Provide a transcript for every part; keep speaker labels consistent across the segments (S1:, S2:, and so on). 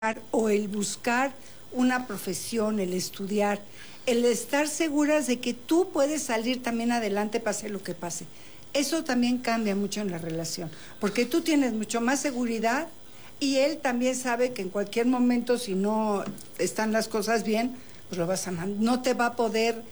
S1: o el buscar una profesión, el estudiar, el estar seguras de que tú puedes salir también adelante pase lo que pase. Eso también cambia mucho en la relación, porque tú tienes mucho más seguridad y él también sabe que en cualquier momento, si no están las cosas bien, pues lo vas a no te va a poder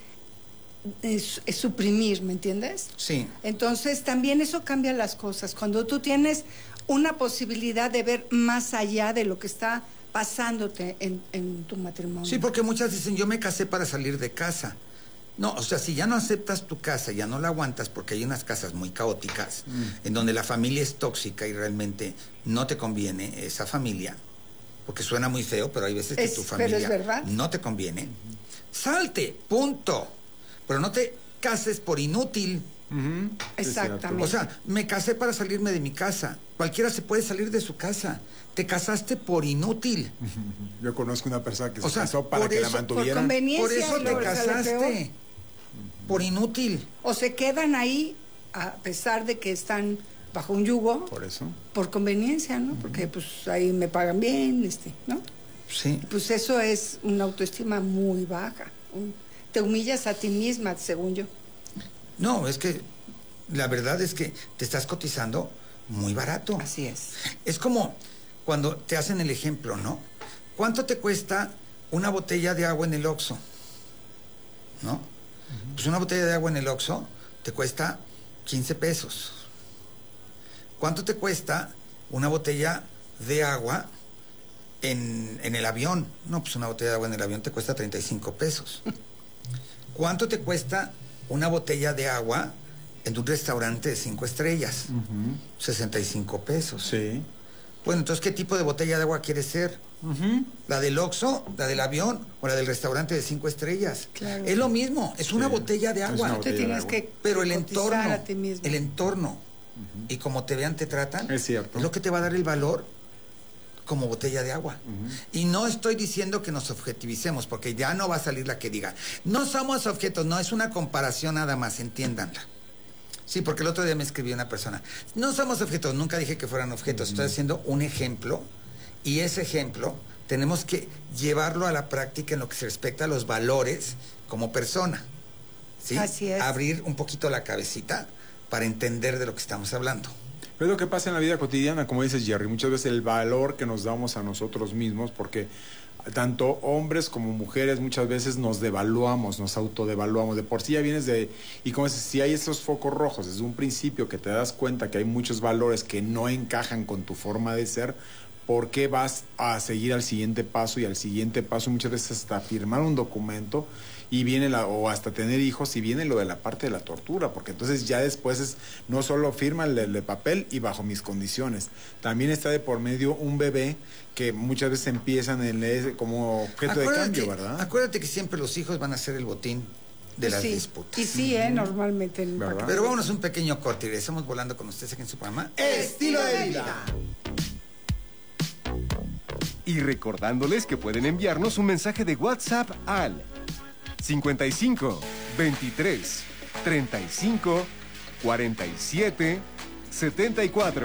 S1: suprimir, ¿me entiendes?
S2: Sí.
S1: Entonces también eso cambia las cosas. Cuando tú tienes una posibilidad de ver más allá de lo que está pasándote en tu matrimonio.
S2: Sí, porque muchas dicen, yo me casé para salir de casa. No, o sea, si ya no aceptas tu casa, ya no la aguantas, porque hay unas casas muy caóticas, en donde la familia es tóxica y realmente no te conviene esa familia, porque suena muy feo, pero hay veces que tu familia no te conviene. Salte, punto. Pero no te cases por inútil.
S1: Exactamente.
S2: O sea, me casé para salirme de mi casa. Cualquiera se puede salir de su casa. Te casaste por inútil.
S3: Yo conozco una persona que se casó para que la mantuvieran.
S1: Por conveniencia.
S2: Por eso te casaste. Por inútil.
S1: O se quedan ahí a pesar de que están bajo un yugo.
S3: Por eso.
S1: Por conveniencia, ¿no? Porque pues ahí me pagan bien, ¿no?
S2: Sí.
S1: Pues eso es una autoestima muy baja. Te humillas a ti misma, según yo.
S2: No, es que la verdad es que te estás cotizando muy barato.
S1: Así es.
S2: Es como cuando te hacen el ejemplo, ¿no? ¿Cuánto te cuesta una botella de agua en el Oxxo? ¿No? Pues una botella de agua en el Oxxo te cuesta 15 pesos. ¿Cuánto te cuesta una botella de agua en el avión? No, pues una botella de agua en el avión te cuesta 35 pesos. ¿Cuánto te cuesta una botella de agua en un restaurante de 5 estrellas? 65 pesos.
S3: Sí.
S2: Bueno, entonces, ¿qué tipo de botella de agua quieres ser? ¿La del Oxxo, la del avión o la del restaurante de 5 estrellas?
S1: Claro.
S2: Es lo mismo, es una botella de agua.
S1: Tú te tienes que
S2: pero el entorno,
S1: a ti mismo.
S2: el entorno y como te vean, te tratan,
S3: es cierto.
S2: Es lo que te va a dar el valor como botella de agua. Y no estoy diciendo que nos objetivicemos, porque ya no va a salir la que diga, no somos objetos, no, es una comparación nada más, entiéndanla. Sí, porque el otro día me escribió una persona, no somos objetos, nunca dije que fueran objetos, estoy haciendo un ejemplo, y ese ejemplo tenemos que llevarlo a la práctica en lo que se respecta a los valores como persona. ¿Sí?
S1: Así es.
S2: Abrir un poquito la cabecita para entender de lo que estamos hablando.
S3: Pero es lo que pasa en la vida cotidiana, como dices, Jerry, muchas veces el valor que nos damos a nosotros mismos, porque tanto hombres como mujeres muchas veces nos devaluamos, nos autodevaluamos. De por sí ya vienes de... Y como dices, si hay esos focos rojos desde un principio que te das cuenta que hay muchos valores que no encajan con tu forma de ser, ¿por qué vas a seguir al siguiente paso? Y al siguiente paso muchas veces hasta firmar un documento y viene o hasta tener hijos, y viene lo de la parte de la tortura, porque entonces ya después es no solo firma el de papel y bajo mis condiciones, también está de por medio un bebé que muchas veces empiezan como objeto de cambio, ¿verdad?
S2: Acuérdate que siempre los hijos van a ser el botín de las disputas.
S1: Y sí, normalmente.
S2: Pero vámonos un pequeño corte y regresamos volando con ustedes aquí en su programa
S1: Estilo de Vida.
S4: Y recordándoles que pueden enviarnos un mensaje de WhatsApp al 55 23 35 47 74.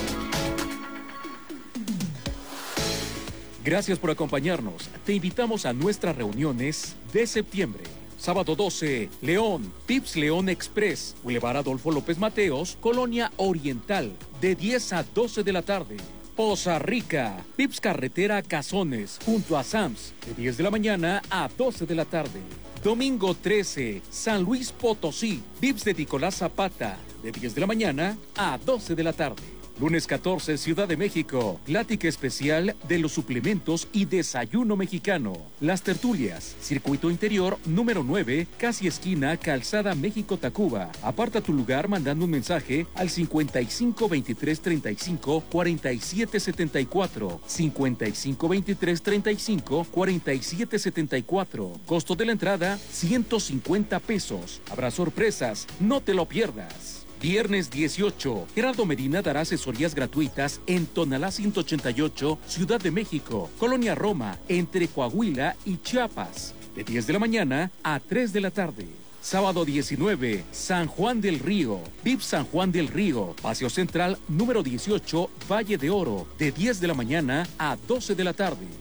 S5: Gracias por acompañarnos. Te invitamos a nuestras reuniones de septiembre. Sábado 12, León, Tips León Express, Boulevard Adolfo López Mateos, Colonia Oriental, de 10 a 12 de la tarde. Poza Rica, Pips Carretera Cazones, junto a Sams, de 10 de la mañana a 12 de la tarde. Domingo 13, San Luis Potosí, Pips de Nicolás Zapata, de 10 de la mañana a 12 de la tarde. Lunes 14, Ciudad de México, plática especial de los suplementos y desayuno mexicano. Las tertulias, circuito interior número 9, casi esquina, Calzada México-Tacuba. Aparta tu lugar mandando un mensaje al 55 23 35 47 74. 55 23 35 47 74. Costo de la entrada, 150 pesos. Habrá sorpresas, no te lo pierdas. Viernes 18, Gerardo Medina dará asesorías gratuitas en Tonalá 188, Ciudad de México, Colonia Roma, entre Coahuila y Chiapas, de 10 de la mañana a 3 de la tarde. Sábado 19, San Juan del Río. VIP San Juan del Río, Paseo Central número 18, Valle de Oro, de 10 de la mañana a 12 de la tarde.